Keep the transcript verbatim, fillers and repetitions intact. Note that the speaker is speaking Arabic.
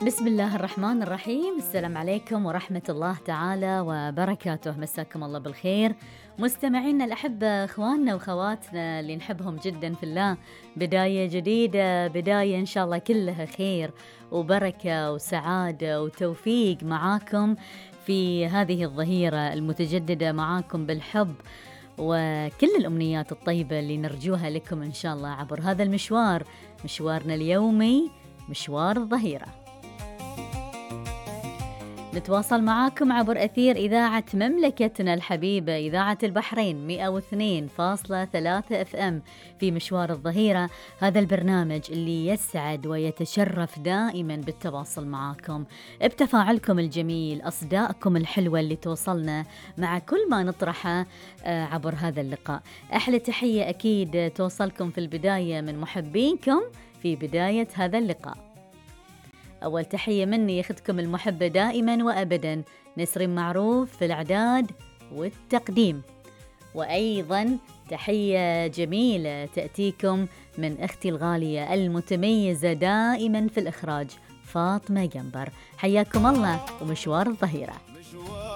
بسم الله الرحمن الرحيم. السلام عليكم ورحمة الله تعالى وبركاته. مساكم الله بالخير مستمعينا الأحبة، أخواننا وخواتنا اللي نحبهم جدا في الله. بداية جديدة، بداية إن شاء الله كلها خير وبركة وسعادة وتوفيق معاكم في هذه الظهيرة المتجددة، معاكم بالحب وكل الأمنيات الطيبة اللي نرجوها لكم إن شاء الله عبر هذا المشوار، مشوارنا اليومي، مشوار الظهيرة. نتواصل معاكم عبر أثير إذاعة مملكتنا الحبيبة، إذاعة البحرين مئة واثنين فاصلة ثلاثة اف ام في مشوار الظهيرة. هذا البرنامج اللي يسعد ويتشرف دائما بالتواصل معاكم، بتفاعلكم الجميل، أصداءكم الحلوة اللي توصلنا مع كل ما نطرحه عبر هذا اللقاء. أحلى تحية أكيد توصلكم في البداية من محبينكم في بداية هذا اللقاء. أول تحية مني ياخدكم المحبة دائما وأبدا نسرين معروف في الإعداد والتقديم، وأيضا تحية جميلة تأتيكم من أختي الغالية المتميزة دائما في الإخراج فاطمة جنبر. حياكم الله ومشوار الظهيرة.